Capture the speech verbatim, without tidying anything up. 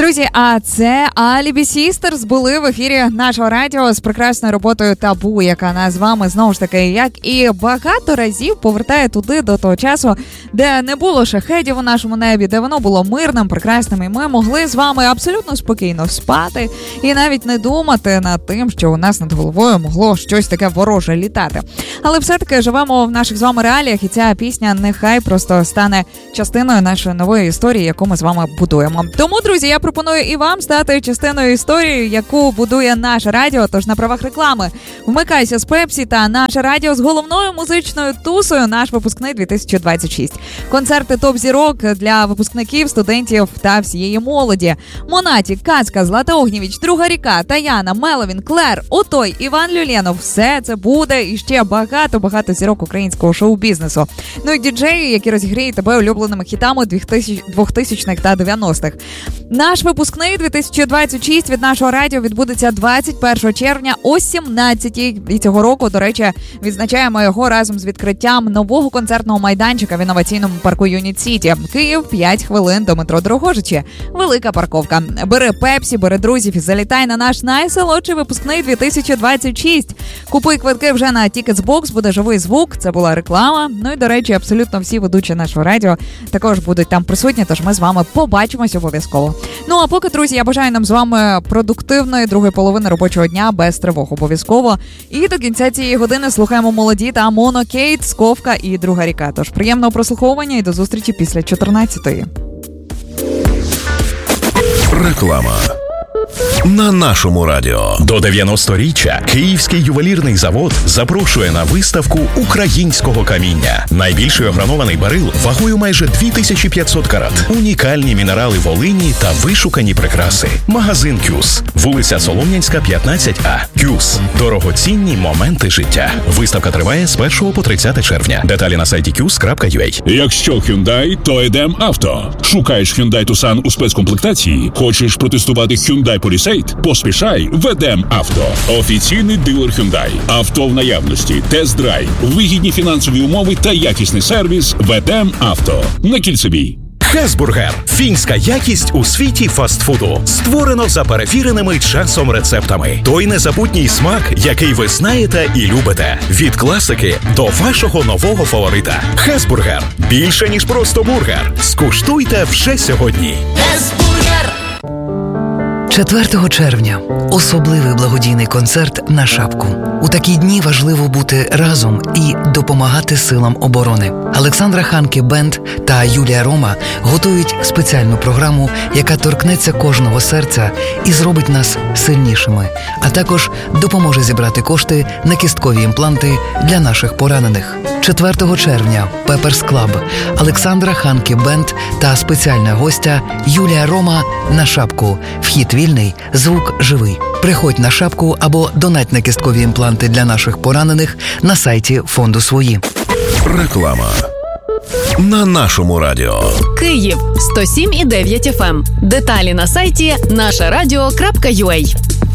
Друзі, а це Alibi Sisters були в ефірі нашого радіо з прекрасною роботою «Табу», яка нас з вами, знову ж таки, як і багато разів повертає туди, до того часу, де не було шахедів у нашому небі, де воно було мирним, прекрасним, і ми могли з вами абсолютно спокійно спати і навіть не думати над тим, що у нас над головою могло щось таке вороже літати. Але все-таки живемо в наших з вами реаліях, і ця пісня нехай просто стане частиною нашої нової історії, яку ми з вами будуємо. Тому, друзі, я пропоную і вам стати частиною історії, яку будує наше радіо. Тож на правах реклами вмикайся з Пепсі та наше радіо з головною музичною тусою «Наш випускний дві тисячі двадцять шість». Концерти топ-зірок для випускників, студентів та всієї молоді. Монаті, Казка, Злата Огнєвіч, Друга Ріка, Таяна, Меловін, Клер, Отой, Іван Люленов. Все це буде і ще багато-багато зірок українського шоу-бізнесу. Ну і діджеї, які розігріють тебе улюбленими хітами двохтисячних та дев'яностих. Наш випускний дві тисячі двадцять шість від нашого радіо відбудеться двадцять першого червня о сімнадцятій. І цього року, до речі, відзначаємо його разом з відкриттям нового концертного майданчика в інноваційному парку Юніт Сіті. Київ, п'ять хвилин до метро Дрогожичі. Велика парковка. Бери Пепсі, бери друзів і залітай на наш найсолодший випускний дві тисячі двадцять шість. Купуй квитки вже на Ticketsbox, буде живий звук, це була реклама. Ну і, до речі, абсолютно всі ведучі нашого радіо також будуть там присутні, тож ми з вами побачимось обов'язково. Ну а поки, друзі, я бажаю нам з вами продуктивної другої половини робочого дня без тривог обов'язково. І до кінця цієї години слухаємо «Молоді» та Моно Кейт, Сковка і Друга Ріка. Тож приємного прослуховування і до зустрічі після чотирнадцятої. Реклама. На нашому радіо. До дев'яносторіччя Київський ювелірний завод запрошує на виставку українського каміння. Найбільший огранований берил вагою майже дві тисячі п'ятсот карат. Унікальні мінерали Волині та вишукані прикраси. Магазин «Кюс». Вулиця Солом'янська, п'ятнадцять А. «Кюс». Дорогоцінні моменти життя. Виставка триває з першого по тридцяте червня. Деталі на сайті кюс крапка ю а. Якщо Hyundai, то Едем Авто. Шукаєш Hyundai Tucson у спецкомплектації? Хочеш протестувати Hyundai Palisade? Поспішай в Едем Авто. Офіційний дилер Hyundai. Авто в наявності, тест-драйв, вигідні фінансові умови та якісний сервіс в Едем Авто. На Кільцевій. Хесбургер – фінська якість у світі фастфуду. Створено за перевіреними часом рецептами. Той незабутній смак, який ви знаєте і любите. Від класики до вашого нового фаворита. Хесбургер – більше, ніж просто бургер. Скуштуйте вже сьогодні. Хесбургер! четвертого червня – особливий благодійний концерт на Шапку. У такі дні важливо бути разом і допомагати силам оборони. Олександра Ханке Бенд та Юлія Рома готують спеціальну програму, яка торкнеться кожного серця і зробить нас сильнішими, а також допоможе зібрати кошти на кісткові імпланти для наших поранених. четвертого червня – Пеперс Клаб, Олександра Ханке Бенд та спеціальна гостя Юлія Рома на Шапку. Вхід вільний, звук живий. Приходь на Шапку або донать на кісткові імпланти для наших поранених на сайті фонду «Свої». Реклама. На нашому радіо. Київ сто сім і дев'ять еф ем. Деталі на сайті наша радіо крапка ю а.